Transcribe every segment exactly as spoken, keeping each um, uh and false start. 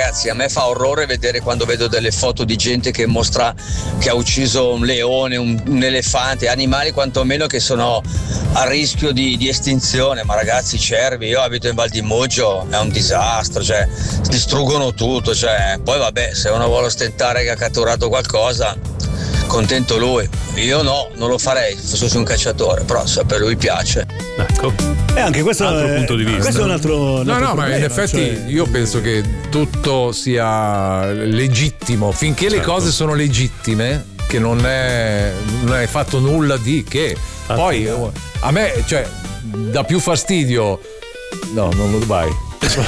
ragazzi, a me fa orrore vedere quando vedo delle foto di gente che mostra che ha ucciso un leone, un, un elefante, animali quantomeno che sono a rischio di, di estinzione. Ma ragazzi, cervi, io abito in Val di Muggio, è un disastro, cioè distruggono tutto, cioè poi vabbè, se uno vuole ostentare che ha catturato qualcosa, contento lui. Io no, non lo farei se fossi un cacciatore, però se per lui piace. Ecco. E anche questo altro è, punto di vista. questo è un altro, un No, altro no, problema, ma in effetti cioè... io penso che tutto sia legittimo finché certo. le cose sono legittime, che non è non hai fatto nulla di che. Infatti, Poi a me, cioè, dà più fastidio. No, non lo vai.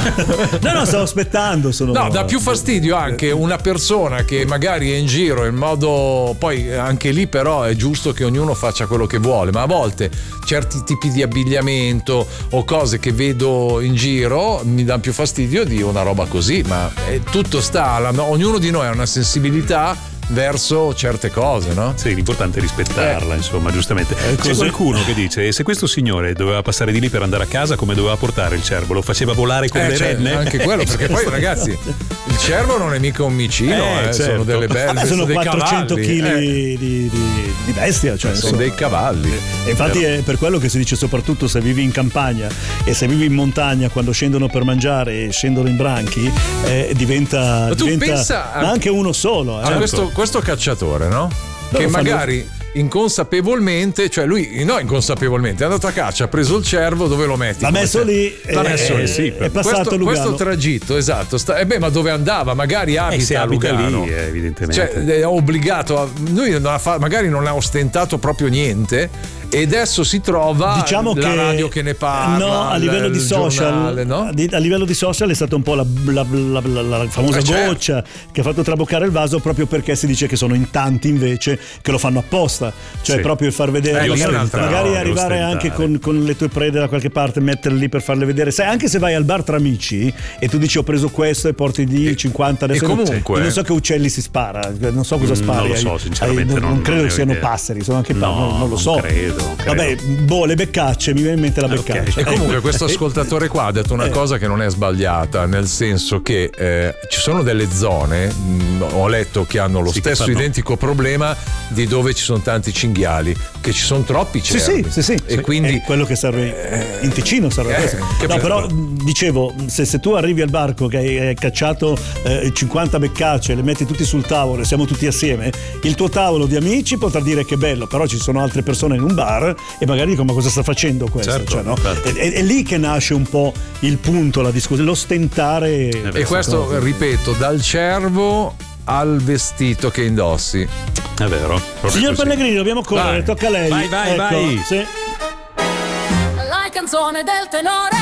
No, no, stavo aspettando. Sono... No, dà più fastidio anche una persona che magari è in giro in modo. Poi anche lì, però, è giusto che ognuno faccia quello che vuole, ma a volte certi tipi di abbigliamento o cose che vedo in giro mi danno più fastidio di una roba così. Ma è, tutto sta, alla, ognuno di noi ha una sensibilità verso certe cose, no? Sì, l'importante è rispettarla, eh. insomma, giustamente. C'è così. qualcuno che dice: se questo signore doveva passare di lì per andare a casa, come doveva portare il cervo? Lo faceva volare con Eh, le cioè, renne? anche quello, perché poi ragazzi, il cervo non è mica un micino, Eh, eh, certo. sono delle belle, Vabbè, sono dei quattrocento cavalli, chili eh. di, di, di bestia, cioè, sono insomma. dei cavalli. E infatti è per quello che si dice, soprattutto se vivi in campagna e se vivi in montagna, quando scendono per mangiare e scendono in branchi, eh, diventa, Ma tu diventa pensa a- ma anche uno solo, A eh. questo, questo cacciatore, no? Che lo fanno- magari inconsapevolmente, cioè lui no inconsapevolmente è andato a caccia, ha preso il cervo, dove lo metti? L'ha Come messo te? lì, L'ha eh, messo eh, lì, sì, è passato questo, a Lugano. questo tragitto, esatto, sta, eh beh, ma dove andava? Magari abita, Eh, se a abita Lugano. lì, eh, evidentemente. Cioè è obbligato a, lui non ha fa, magari non ha ostentato proprio niente e adesso si trova Diciamo la che radio che ne parla, no, a livello il di social, giornale, no? a, di- a livello di social è stata un po' la, la- la- la- la famosa Eh, certo. goccia che ha fatto traboccare il vaso, proprio perché si dice che sono in tanti invece che lo fanno apposta, cioè Sì. proprio il far vedere, Eh, magari, ostentare, magari no, arrivare ostentare. anche con, con le tue prede da qualche parte, metterle lì per farle vedere. Sai, anche se vai al bar tra amici e tu dici ho preso questo e porti di E- cinquanta, adesso e non- comunque- io non so che uccelli si spara, non so cosa Mm, spari, non lo so, ai- sinceramente ai- non- non credo non ne che ho siano idea. passeri, sono anche pa- No, non, non lo non so. credo, non credo. Vabbè, boh, le beccacce, mi viene in mente la Ok. beccaccia. E comunque questo Eh, ascoltatore qua ha detto una eh. cosa che non è sbagliata, nel senso che eh, ci sono delle zone, mh, ho letto, che hanno lo Sì, che stesso fanno- identico problema di dove ci sono tanti cinghiali, che ci sono troppi Sì, cervi. sì, sì, sì. E Sì. quindi È quello che serve in Ticino serve Eh, questo. che No, bello. però mh, dicevo, se, se tu arrivi al barco che hai, hai cacciato eh, cinquanta beccacce, le metti tutti sul tavolo e siamo tutti assieme, il tuo tavolo di amici potrà dire che bello, però ci sono altre persone in un bar e magari dicono ma cosa sta facendo questo? Certo, Cioè, no? infatti. è, è- è lì che nasce un po' il punto, la discussione, l'ostentare. beh, e questa questo, cosa. ripeto, dal cervo al vestito che indossi. È vero. proprio Signor così. Pellegrini, dobbiamo correre, Vai. tocca a lei. Vai, vai, Ecco, vai. sì. La canzone del tenore.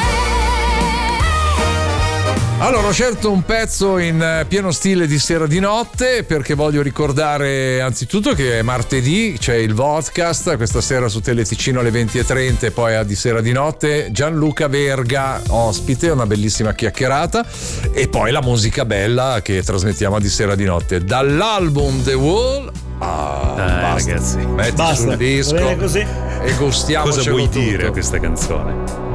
Allora, ho scelto un pezzo in eh, pieno stile di sera di notte perché voglio ricordare anzitutto che è martedì, c'è il podcast questa sera su Teleticino alle venti e trenta e poi a di sera di notte Gianluca Verga ospite, una bellissima chiacchierata, e poi la musica bella che trasmettiamo a di sera di notte dall'album The Wall. Ah, Dai, basta. ragazzi. Metti Basta, sul disco va bene così? e gustiamoci Cosa vuoi tutto. dire a questa canzone?